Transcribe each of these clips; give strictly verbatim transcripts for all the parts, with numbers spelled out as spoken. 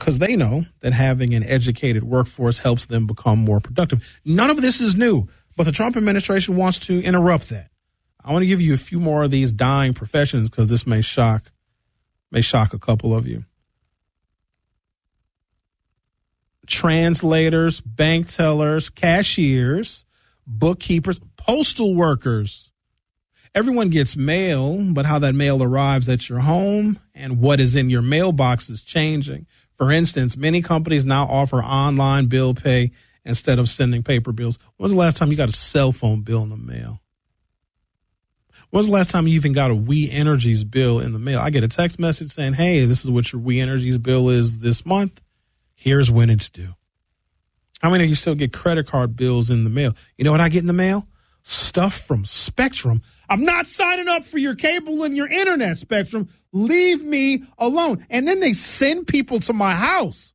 because they know that having an educated workforce helps them become more productive. None of this is new, but the Trump administration wants to interrupt that. I want to give you a few more of these dying professions because this may shock, may shock a couple of you. Translators, bank tellers, cashiers, bookkeepers, postal workers. Everyone gets mail, but how that mail arrives at your home and what is in your mailbox is changing. For instance, many companies now offer online bill pay instead of sending paper bills. When was the last time you got a cell phone bill in the mail? When was the last time you even got a We Energies bill in the mail? I get a text message saying, hey, this is what your We Energies bill is this month. Here's when it's due. How many of you still get credit card bills in the mail? You know what I get in the mail? Stuff from Spectrum. I'm not signing up for your cable and your internet, Spectrum. Leave me alone. And then they send people to my house.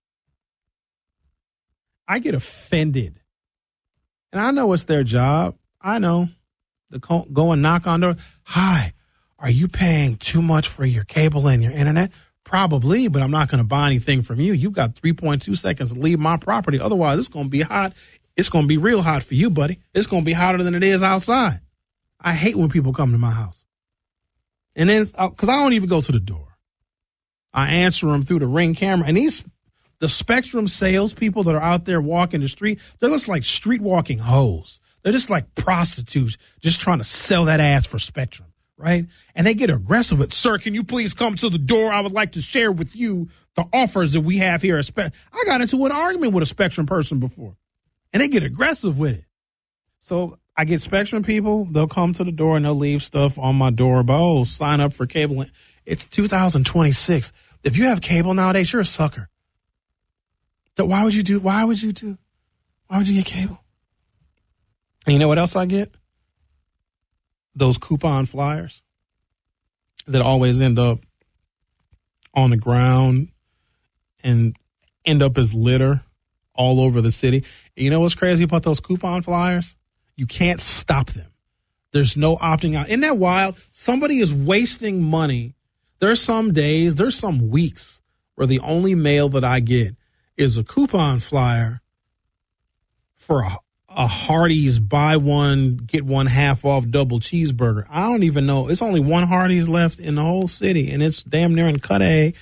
I get offended. And I know it's their job. I know. The co- go and knock on the door. Hi, are you paying too much for your cable and your internet? Probably, but I'm not going to buy anything from you. You've got three point two seconds to leave my property. Otherwise, it's going to be hot. It's going to be real hot for you, buddy. It's going to be hotter than it is outside. I hate when people come to my house. And then, because I don't even go to the door. I answer them through the Ring camera. And these, the Spectrum salespeople that are out there walking the street, they're just like street walking hoes. They're just like prostitutes just trying to sell that ass for Spectrum, right? And they get aggressive with, sir, can you please come to the door? I would like to share with you the offers that we have here at Spectrum. I got into an argument with a Spectrum person before. And they get aggressive with it. So I get Spectrum people. They'll come to the door and they'll leave stuff on my door about, oh, sign up for cable. It's two thousand twenty-six. If you have cable nowadays, you're a sucker. So why would you do, why would you do, why would you get cable? And you know what else I get? Those coupon flyers that always end up on the ground and end up as litter all over the city. And you know what's crazy about those coupon flyers? You can't stop them. There's no opting out. Isn't that wild? Somebody is wasting money. There's some days, there's some weeks where the only mail that I get is a coupon flyer for a, a Hardee's buy one, get one half off double cheeseburger. I don't even know. It's only one Hardee's left in the whole city, and it's damn near in Cudahy.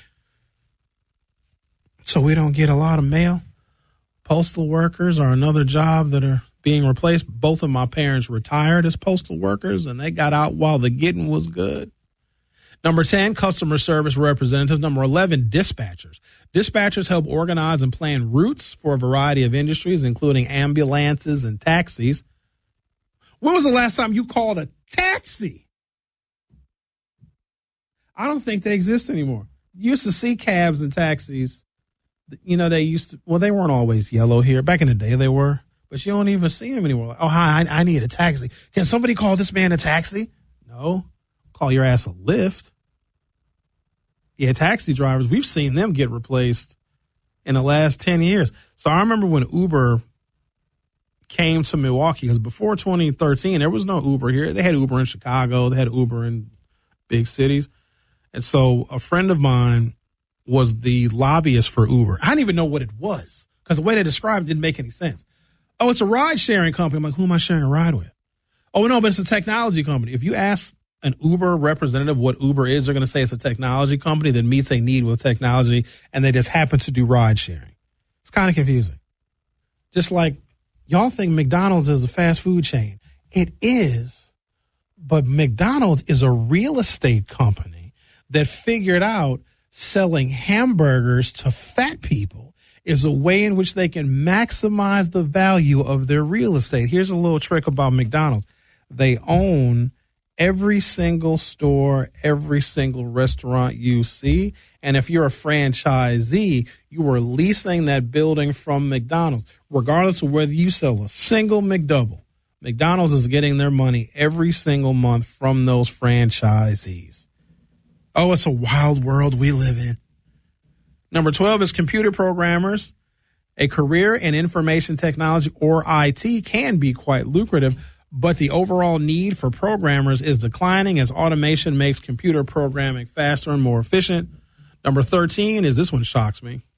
So we don't get a lot of mail. Postal workers are another job that are being replaced. Both of my parents retired as postal workers, and they got out while the getting was good. Number ten, customer service representatives. Number eleven, dispatchers. Dispatchers help organize and plan routes for a variety of industries, including ambulances and taxis. When was the last time you called a taxi? I don't think they exist anymore. You used to see cabs and taxis. You know, they used to, well, they weren't always yellow here. Back in the day, they were. But you don't even see them anymore. Like, oh, hi, I, I need a taxi. Can somebody call this man a taxi? No. Call your ass a Lyft. Yeah, taxi drivers, we've seen them get replaced in the last ten years. So I remember when Uber came to Milwaukee, because before twenty thirteen, there was no Uber here. They had Uber in Chicago. They had Uber in big cities. And so a friend of mine was the lobbyist for Uber. I didn't even know what it was because the way they described it didn't make any sense. Oh, it's a ride-sharing company. I'm like, who am I sharing a ride with? Oh, no, but it's a technology company. If you ask an Uber representative what Uber is, they're going to say it's a technology company that meets a need with technology, and they just happen to do ride-sharing. It's kind of confusing. Just like y'all think McDonald's is a fast food chain. It is, but McDonald's is a real estate company that figured out selling hamburgers to fat people is a way in which they can maximize the value of their real estate. Here's a little trick about McDonald's. They own every single store, every single restaurant you see. And if you're a franchisee, you are leasing that building from McDonald's, regardless of whether you sell a single McDouble. McDonald's is getting their money every single month from those franchisees. Oh, it's a wild world we live in. Number twelve is computer programmers. A career in information technology or I T can be quite lucrative, but the overall need for programmers is declining as automation makes computer programming faster and more efficient. Number thirteen is, this one shocks me.